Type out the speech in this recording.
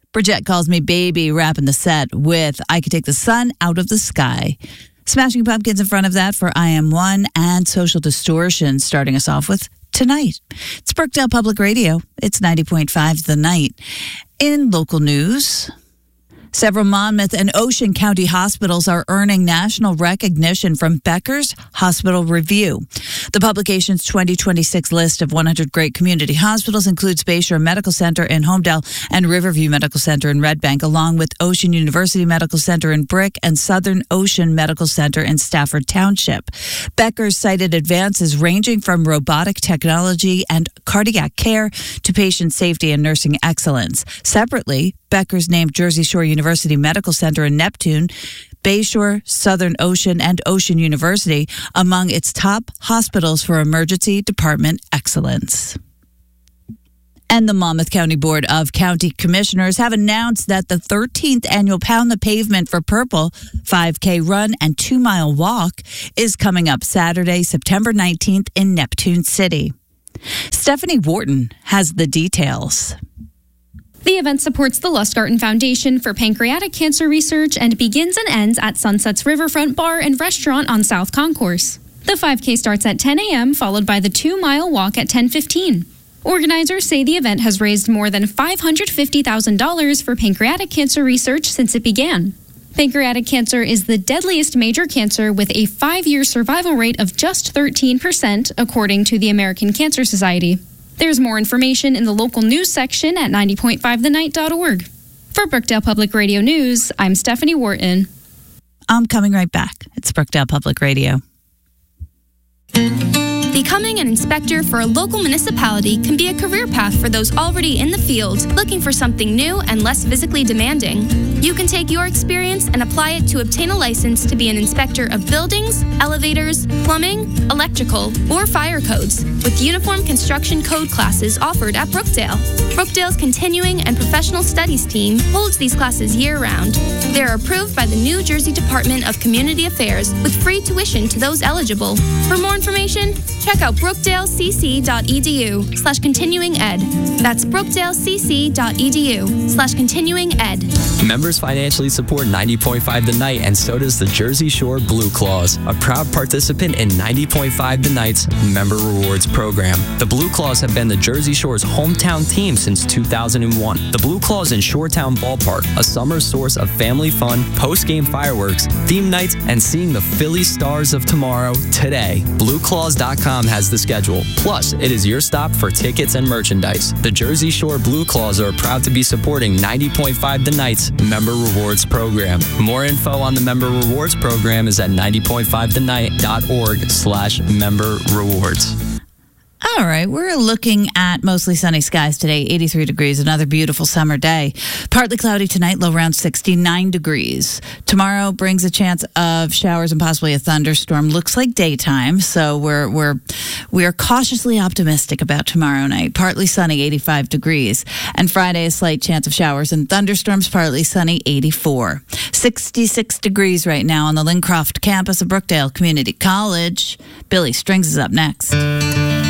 Bridget calls me baby, wrapping the set with I Could Take the Sun Out of the Sky. Smashing Pumpkins in front of that for I Am One and Social Distortion starting us off with Tonight. It's Brookdale Public Radio. It's 90.5 The Night. In local news, several Monmouth and Ocean County hospitals are earning national recognition from Becker's Hospital Review. The publication's 2026 list of 100 great community hospitals includes Bayshore Medical Center in Homedale and Riverview Medical Center in Red Bank, along with Ocean University Medical Center in Brick and Southern Ocean Medical Center in Stafford Township. Becker's cited advances ranging from robotic technology and cardiac care to patient safety and nursing excellence. Separately, Becker's named Jersey Shore University Medical Center in Neptune, Bayshore, Southern Ocean, and Ocean University among its top hospitals for emergency department excellence. And the Monmouth County Board of County Commissioners have announced that the 13th annual Pound the Pavement for Purple 5K run and 2-mile walk is coming up Saturday, September 19th in Neptune City. Stephanie Wharton has the details. The event supports the Lustgarten Foundation for Pancreatic Cancer Research and begins and ends at Sunset's Riverfront Bar and Restaurant on South Concourse. The 5K starts at 10 a.m., followed by the 2-mile walk at 10:15. Organizers say the event has raised more than $550,000 for pancreatic cancer research since it began. Pancreatic cancer is the deadliest major cancer with a 5-year survival rate of just 13%, according to the American Cancer Society. There's more information in the local news section at 90.5thenight.org. For Brookdale Public Radio News, I'm Stephanie Wharton. I'm coming right back. It's Brookdale Public Radio. Becoming an inspector for a local municipality can be a career path for those already in the field, looking for something new and less physically demanding. You can take your experience and apply it to obtain a license to be an inspector of buildings, elevators, plumbing, electrical, or fire codes, with uniform construction code classes offered at Brookdale. Brookdale's Continuing and Professional Studies team holds these classes year-round. They are approved by the New Jersey Department of Community Affairs with free tuition to those eligible. For more information, check out brookdalecc.edu/continuinged. That's brookdalecc.edu/continuinged. Members financially support 90.5 The Night, and so does the Jersey Shore Blue Claws, a proud participant in 90.5 The Night's Member Rewards program. The Blue Claws have been the Jersey Shore's hometown team since 2001. The Blue Claws in Shoretown Ballpark, a summer source of family fun, post-game fireworks, theme nights, and seeing the Philly Stars of tomorrow today. BlueClaws.com has the schedule. Plus, it is your stop for tickets and merchandise. The Jersey Shore Blue Claws are proud to be supporting 90.5 The Night's Member Rewards program. More info on the Member Rewards program is at 90.5thenight.org/member rewards. All right, we're looking at mostly sunny skies today, 83 degrees, another beautiful summer day. Partly cloudy tonight, low around 69 degrees. Tomorrow brings a chance of showers and possibly a thunderstorm. Looks like daytime, so we are cautiously optimistic about tomorrow night. Partly sunny, 85 degrees. And Friday, a slight chance of showers and thunderstorms, partly sunny, 84. 66 degrees right now on the Lincroft campus of Brookdale Community College. Billy Strings is up next.